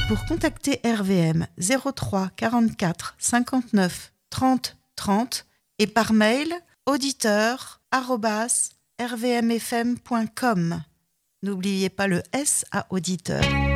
Pour contacter RVM 03 44 59 30 30 et par mail auditeur@rvmfm.com. N'oubliez pas le S à auditeur.